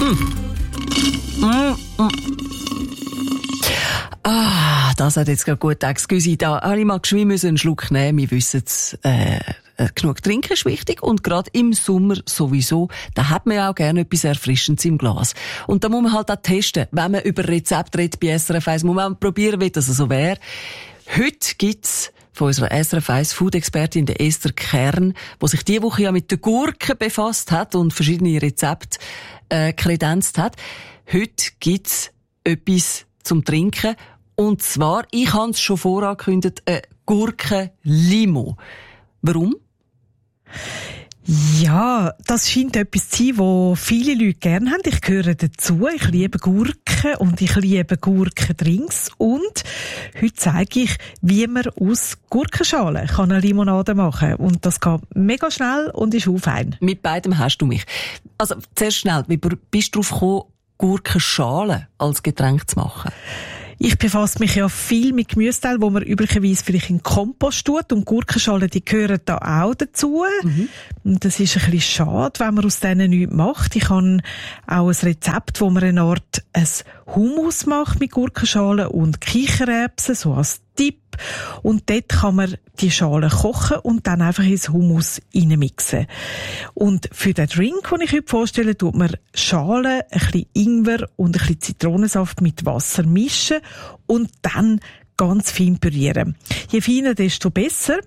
Das hat jetzt gerade gut excuse. Da habe ich mal geschwind einen Schluck nehmen. Wir wissen es, genug trinken ist wichtig. Und gerade im Sommer sowieso, da hat man ja auch gerne etwas Erfrischendes im Glas. Und da muss man halt auch testen. Wenn man über Rezept redet bei SRF 1, muss man probieren, wie das so wäre. Heute gibt's von unserer SRF 1 Food-Expertin, der Esther Kern, die sich diese Woche ja mit der Gurke befasst hat und verschiedene Rezepte kredenzt hat. Heute gibt's etwas zum Trinken. Und zwar, ich habe es schon vorangekündigt, Gurken-Limo. Warum? Ja, das scheint etwas zu sein, was viele Leute gerne haben. Ich gehöre dazu. Ich liebe Gurken und ich liebe Gurkendrinks. Und heute zeige ich, wie man aus Gurkenschalen eine Limonade machen kann. Und das geht mega schnell und ist auch fein. Mit beidem hast du mich. Also, zuerst schnell, wie bist du darauf gekommen, Gurkenschalen als Getränk zu machen? Ich befasse mich ja viel mit Gemüseteilen, wo man üblicherweise vielleicht in Kompost tut. Und Gurkenschalen, die gehören da auch dazu. Und das ist ein bisschen schade, wenn man aus denen nichts macht. Ich habe auch ein Rezept, wo man eine Art Hummus macht mit Gurkenschalen und Kichererbsen, so als Tipp. Und dort kann man die Schalen kochen und dann einfach ins Hummus reinmixen. Und für den Drink, den ich heute vorstelle, tut man Schalen, ein bisschen Ingwer und ein bisschen Zitronensaft mit Wasser mischen und dann ganz fein pürieren. Je feiner, desto besser.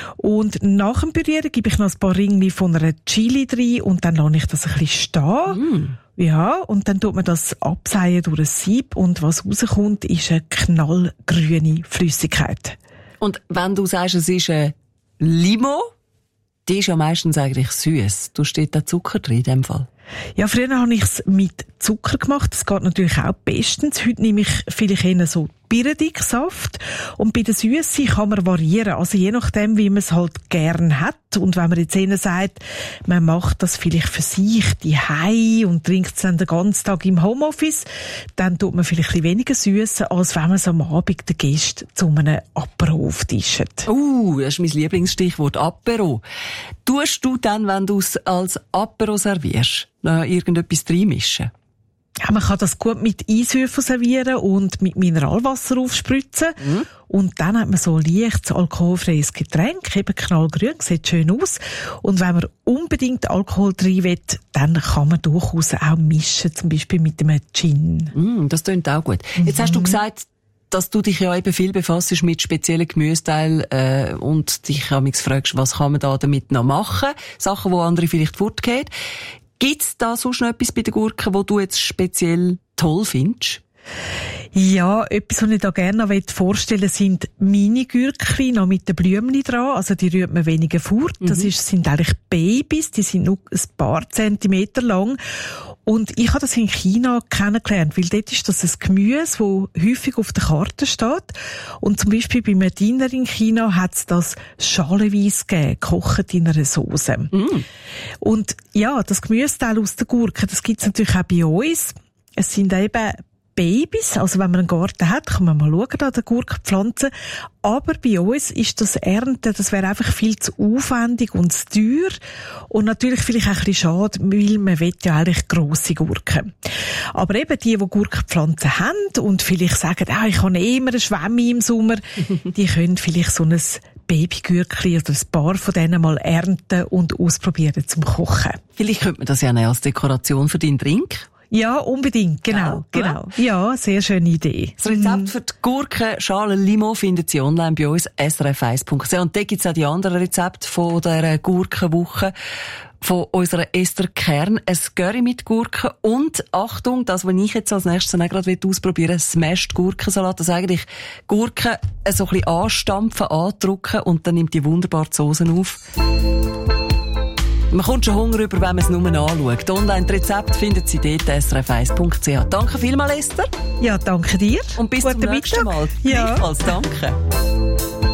Und nach dem Pürieren gebe ich noch ein paar Ringli von einer Chili rein und dann lasse ich das ein bisschen stehen. Ja, und dann tut man das abseihen durch ein Sieb und was rauskommt, ist eine knallgrüne Flüssigkeit. Und wenn du sagst, es ist ein Limo, die ist ja meistens eigentlich süß. Du steht da Zucker drin in dem Fall? Ja, früher habe ich es mit Zucker gemacht. Das geht natürlich auch bestens. Heute nehme ich vielleicht eher so Birnendicksaft. Und bei der Süße kann man variieren. Also je nachdem, wie man es halt gern hat. Und wenn man jetzt eher sagt, man macht das vielleicht für sich daheim und trinkt es dann den ganzen Tag im Homeoffice, dann tut man vielleicht ein bisschen weniger süß, als wenn man es am Abend den Gästen zu einem Apero auftischt. Das ist mein Lieblingsstichwort, Apero. Tust du dann, wenn du es als Apero servierst, noch irgendetwas reinmischen? Ja, man kann das gut mit Eiswürfeln servieren und mit Mineralwasser aufspritzen. Und dann hat man so ein leichtes alkoholfreies Getränk, eben knallgrün, sieht schön aus. Und wenn man unbedingt Alkohol drin will, dann kann man durchaus auch mischen, zum Beispiel mit einem Gin. Das klingt auch gut. Jetzt hast du gesagt, dass du dich ja eben viel befasst mit speziellen Gemüseteilen und dich amigs fragst, was kann man da damit noch machen? Sachen, wo andere vielleicht fortgehen. Gibt's da sonst noch etwas bei den Gurken, wo du jetzt speziell toll findest? Ja, etwas, was ich da gerne noch vorstellen will, sind Mini-Gürkchen, noch mit den Blümchen dran. Also die rührt man weniger fort. Das sind eigentlich Babys, die sind nur ein paar Zentimeter lang. Und ich habe das in China kennengelernt, weil dort ist das ein Gemüse, das häufig auf der Karte steht. Und zum Beispiel bei einem Diener in China hat es das schalenweise gegeben, gekocht in einer Sauce. Und ja, das Gemüseteil aus der Gurke, das gibt es natürlich auch bei uns. Es sind eben Babys, also wenn man einen Garten hat, kann man mal schauen, da die Gurkenpflanzen. Aber bei uns ist das Ernten, das wäre einfach viel zu aufwendig und zu teuer. Und natürlich vielleicht auch ein bisschen schade, weil man will ja eigentlich grosse Gurken. Aber eben die Gurkenpflanzen haben und vielleicht sagen, ich habe immer eine Schwemme im Sommer, die können vielleicht so ein Babygürkli oder ein paar von denen mal ernten und ausprobieren zum Kochen. Vielleicht könnte man das ja als Dekoration für deinen Drink. Ja, unbedingt, genau. Ja, sehr schöne Idee. Das Rezept für die Gurkenschalen Limo findet Sie online bei uns, srf1.ch. Und da gibt's auch die anderen Rezepte von der Gurkenwoche von unserer Esther Kern. Ein Curry mit Gurken und, Achtung, das, was ich jetzt als nächstes auch gerade ausprobieren will, Smashed Gurkensalat. Das eigentlich Gurken so ein bisschen anstampfen, andrücken und dann nimmt die wunderbar die Soßen auf. Man kommt schon Hunger über, wenn man es nur anschaut. Online-Rezept finden Sie dort, srf1.ch. Danke vielmals, Esther. Ja, danke dir. Und bis zum nächsten Mal. Ja. Gleichfalls, danke.